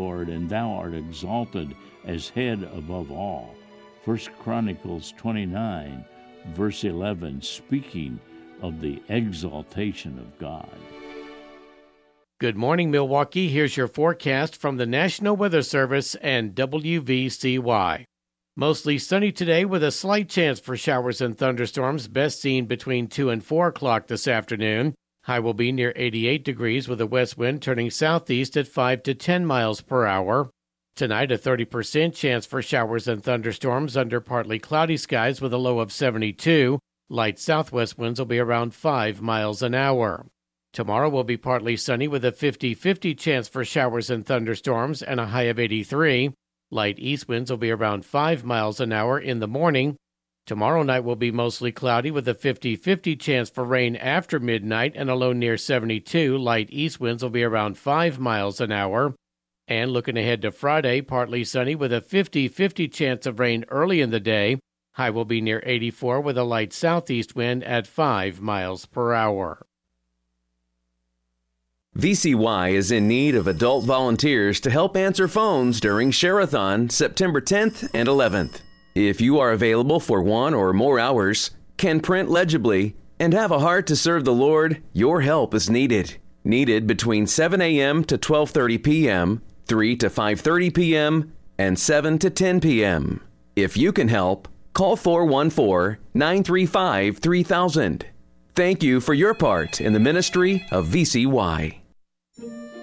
Lord, and thou art exalted as head above all. 1 Chronicles 29, verse 11, speaking of the exaltation of God. Good morning, Milwaukee. Here's your forecast from the National Weather Service and WVCY. Mostly sunny today with a slight chance for showers and thunderstorms, best seen between 2 and 4 o'clock this afternoon. High will be near 88 degrees with a west wind turning southeast at 5 to 10 miles per hour. Tonight, a 30% chance for showers and thunderstorms under partly cloudy skies with a low of 72. Light southwest winds will be around 5 miles an hour. Tomorrow will be partly sunny with a 50-50 chance for showers and thunderstorms and a high of 83. Light east winds will be around 5 miles an hour in the morning. Tomorrow night will be mostly cloudy with a 50-50 chance for rain after midnight and a low near 72. Light east winds will be around 5 miles an hour. And looking ahead to Friday, partly sunny with a 50-50 chance of rain early in the day. High will be near 84 with a light southeast wind at 5 miles per hour. VCY is in need of adult volunteers to help answer phones during Share-a-thon September 10th and 11th. If you are available for 1 or more hours, can print legibly, and have a heart to serve the Lord, your help is needed. Needed between 7 a.m. to 12:30 p.m., 3 to 5:30 p.m., and 7 to 10 p.m. If you can help, call 414-935-3000. Thank you for your part in the ministry of VCY.